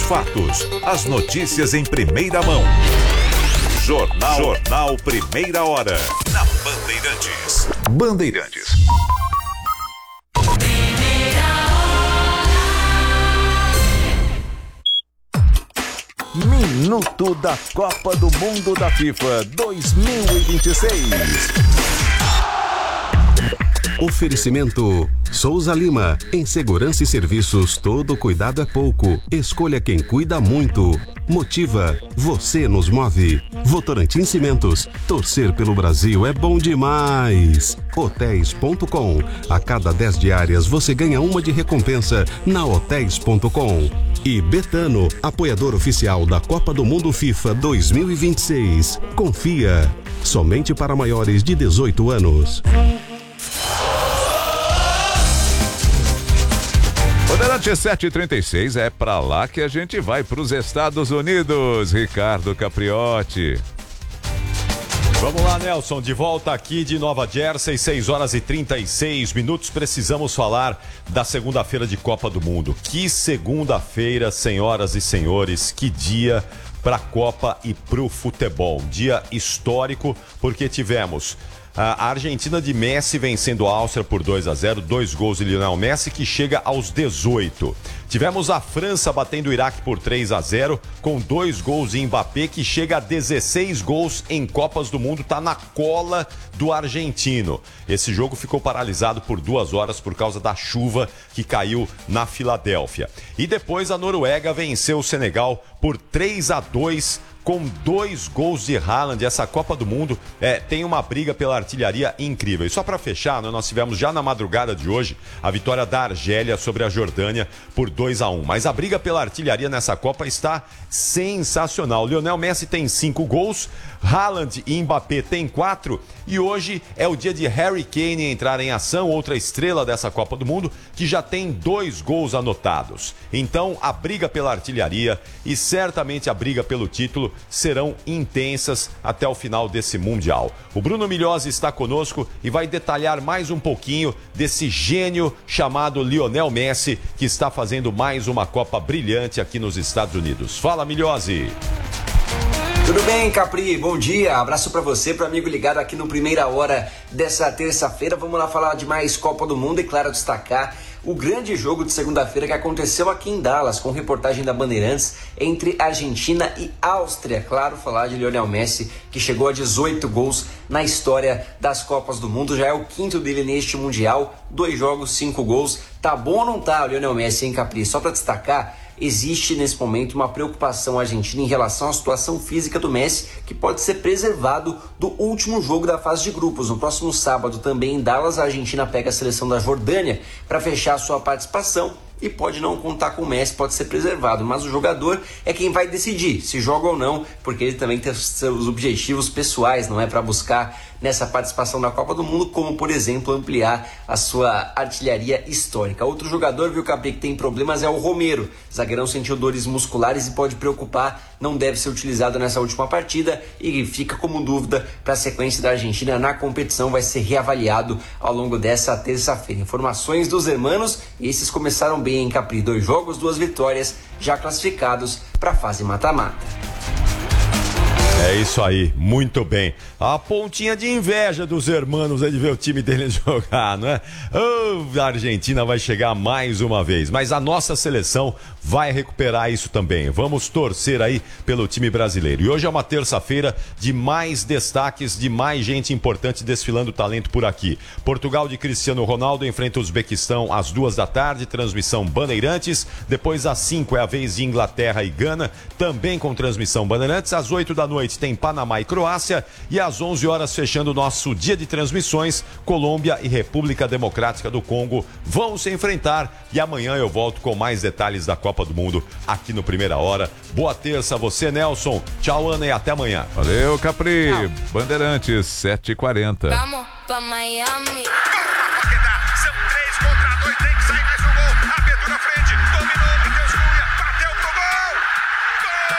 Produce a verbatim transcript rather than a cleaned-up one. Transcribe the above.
fatos, as notícias em primeira mão. Jornal, Jornal Primeira Hora, na Bandeirantes. Bandeirantes. Minuto da Copa do Mundo da FIFA dois mil e vinte e seis. Oferecimento Souza Lima. Em segurança e serviços, todo cuidado é pouco. Escolha quem cuida muito. Motiva. Você nos move. Votorantim Cimentos. Torcer pelo Brasil é bom demais. Hotéis ponto com. A cada dez diárias você ganha uma de recompensa na hotéis ponto com. E Betano, apoiador oficial da Copa do Mundo FIFA dois mil e vinte e seis. Confia. Somente para maiores de dezoito anos. Bandeirantes sete e trinta e seis, é pra lá que a gente vai, pros Estados Unidos. Ricardo Capriotti. Vamos lá, Nelson, de volta aqui de Nova Jersey, seis horas e trinta e seis minutos. Precisamos falar da segunda-feira de Copa do Mundo. Que segunda-feira, senhoras e senhores, que dia para a Copa e pro futebol. Dia histórico, porque tivemos a Argentina de Messi vencendo a Áustria por dois a zero, dois gols de Lionel Messi, que chega aos dezoito. Tivemos a França batendo o Iraque por três a zero, com dois gols de Mbappé, que chega a dezesseis gols em Copas do Mundo, tá na cola do argentino. Esse jogo ficou paralisado por duas horas por causa da chuva que caiu na Filadélfia. E depois a Noruega venceu o Senegal por três a dois, com dois gols de Haaland. Essa Copa do Mundo é, tem uma briga pela artilharia incrível. E só para fechar, nós tivemos já na madrugada de hoje a vitória da Argélia sobre a Jordânia por dois a um. Mas a briga pela artilharia nessa Copa está sensacional. Lionel Messi tem cinco gols, Haaland e Mbappé tem quatro, e hoje é o dia de Harry Kane entrar em ação, outra estrela dessa Copa do Mundo, que já tem dois gols anotados. Então a briga pela artilharia e certamente a briga pelo título serão intensas até o final desse Mundial. O Bruno Milhozzi está conosco e vai detalhar mais um pouquinho desse gênio chamado Lionel Messi, que está fazendo mais uma Copa brilhante aqui nos Estados Unidos. Fala, Milhozzi! Tudo bem, Capri? Bom dia. Abraço pra você, pro amigo ligado aqui no Primeira Hora dessa terça-feira. Vamos lá falar de mais Copa do Mundo e, claro, destacar o grande jogo de segunda-feira que aconteceu aqui em Dallas, com reportagem da Bandeirantes, entre Argentina e Áustria. Claro, falar de Lionel Messi, que chegou a dezoito gols na história das Copas do Mundo. Já é o quinto dele neste Mundial. Dois jogos, cinco gols. Tá bom ou não tá, o Lionel Messi, hein, Capri? Só pra destacar, existe nesse momento uma preocupação argentina em relação à situação física do Messi, que pode ser preservado do último jogo da fase de grupos. No próximo sábado, também em Dallas, a Argentina pega a seleção da Jordânia para fechar sua participação e pode não contar com o Messi, pode ser preservado, mas o jogador é quem vai decidir se joga ou não, porque ele também tem seus objetivos pessoais, não é para buscar nessa participação na Copa do Mundo, como, por exemplo, ampliar a sua artilharia histórica. Outro jogador, viu, Capri, que tem problemas é o Romero. Zagueirão sentiu dores musculares e pode preocupar, não deve ser utilizado nessa última partida e fica como dúvida para a sequência da Argentina na competição, vai ser reavaliado ao longo dessa terça-feira. Informações dos hermanos, esses começaram bem em Capri, dois jogos, duas vitórias, já classificados para a fase mata-mata. É isso aí, muito bem. A pontinha de inveja dos hermanos é de ver o time deles jogar, não é? Oh, a Argentina vai chegar mais uma vez, mas a nossa seleção vai recuperar isso também. Vamos torcer aí pelo time brasileiro. E hoje é uma terça-feira de mais destaques, de mais gente importante desfilando talento por aqui. Portugal de Cristiano Ronaldo enfrenta o Uzbequistão às duas da tarde, transmissão Bandeirantes. Depois às cinco é a vez de Inglaterra e Gana, também com transmissão Bandeirantes. Às oito da noite tem Panamá e Croácia, e às onze horas, fechando o nosso dia de transmissões, Colômbia e República Democrática do Congo vão se enfrentar, e amanhã eu volto com mais detalhes da Copa do Mundo aqui no Primeira Hora. Boa terça a você, Nelson. Tchau, Ana, e até amanhã. Valeu, Capri. Bandeirantes, sete e quarenta. Vamos pra Miami.